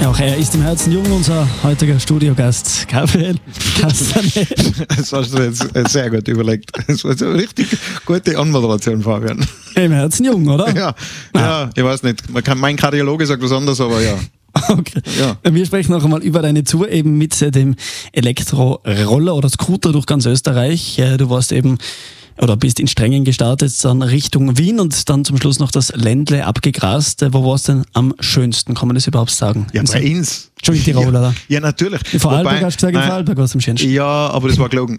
Auch er ist im Herzen jung, unser heutiger Studiogast, Gabriel Castanet. Das hast du jetzt sehr gut überlegt. Das war so eine richtig gute Anmoderation, Fabian. Im Herzen jung, oder? Ja, ich weiß nicht. Mein Kardiologe sagt was anderes, aber ja. Okay. Ja. Wir sprechen noch einmal über deine Tour eben mit dem Elektroroller oder Scooter durch ganz Österreich. Du warst eben oder bist in Strengen gestartet, dann Richtung Wien und dann zum Schluss noch das Ländle abgegrast. Wo war es denn am schönsten? Kann man das überhaupt sagen? Ja, bei uns. Schon in Tirol, oder? Ja, natürlich. In Vorarlberg hast du gesagt, in Vorarlberg war es am schönsten. Ja, aber das war gelogen.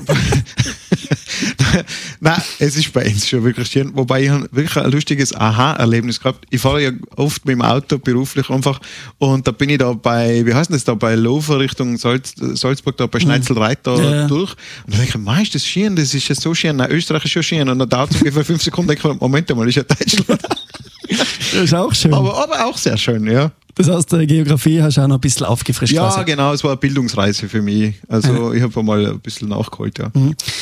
Nein, es ist bei uns schon wirklich schön. Wobei ich wirklich ein lustiges Aha-Erlebnis gehabt. Ich fahre ja oft mit dem Auto beruflich einfach und da bin ich da bei, wie heißt das da, bei Lofer Richtung Salzburg, da bei Schneizelreit da durch. Und da denke ich, ist das schön, das ist ja so schön. Nein, Österreich ist schon schön. Und dann dauert es ungefähr 5 Sekunden, denke ich, Moment mal, das ist ja Deutschland. Das ist auch schön. Aber auch sehr schön, ja. Das heißt, Geografie hast du auch noch ein bisschen aufgefrischt. Ja, quasi. Genau, es war eine Bildungsreise für mich. Also ich habe mal ein bisschen nachgeholt, ja.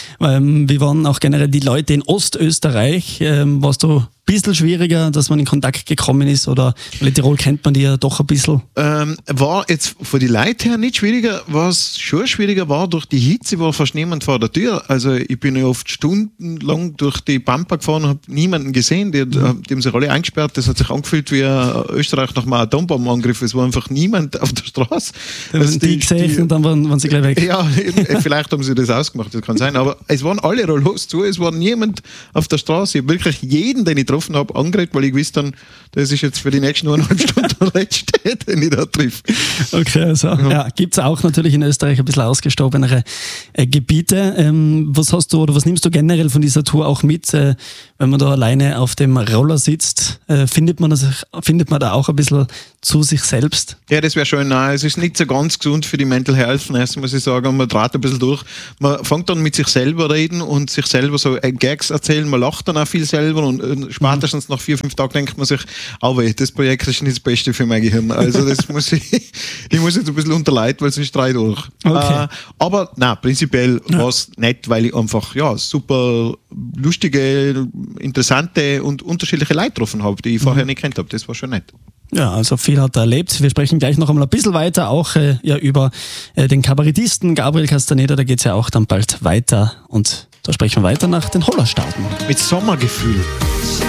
Wie waren auch generell die Leute in Ostösterreich? Warst du ein bisschen schwieriger, dass man in Kontakt gekommen ist? Oder weil in Tirol kennt man die ja doch ein bisschen? War jetzt von den Leuten her nicht schwieriger. Was schon schwieriger war, durch die Hitze war fast niemand vor der Tür. Also ich bin ja oft stundenlang durch die Pampa gefahren und habe niemanden gesehen. Die haben sich alle eingesperrt. Das hat sich angefühlt wie Österreich nach einem Atombombenangriff. Es war einfach niemand auf der Straße. Also die gesehen und dann waren sie gleich weg. Ja, vielleicht haben sie das ausgemacht, das kann sein. Aber es waren alle Rollos zu, es war niemand auf der Straße. Ich habe wirklich jeden, den ich getroffen habe, angeredet, weil ich wusste dann, das ist jetzt für die nächsten 1,5 Stunden der letzte, den ich da treffe. Okay, also gibt es auch natürlich in Österreich ein bisschen ausgestobenere Gebiete. Was hast du oder was nimmst du generell von dieser Tour auch mit, wenn man da alleine auf dem Roller sitzt? Findet man da auch ein bisschen zu sich selbst? Ja, das wäre schön. Nein, es ist nicht so ganz gesund für die Mental Health, erst muss ich sagen. Man dreht ein bisschen durch. Man fängt dann mit sich selber reden und sich selber so Gags erzählen. Man lacht dann auch viel selber und spätestens nach 4-5 Tagen denkt man sich, das Projekt ist nicht das Beste für mein Gehirn. Also das muss ich muss jetzt ein bisschen unterleiten, weil sonst drehe ich durch. Okay. Aber nein, prinzipiell war es nett, weil ich einfach super lustige, interessante und unterschiedliche Leute getroffen habe, die ich vorher nicht kennt habe. Das war schon nett. Ja, also viel hat er erlebt. Wir sprechen gleich noch einmal ein bisschen weiter, auch über den Kabarettisten Gabriel Castanet. Da geht es ja auch dann bald weiter und da sprechen wir weiter nach den Hollerstaaten. Mit Sommergefühl.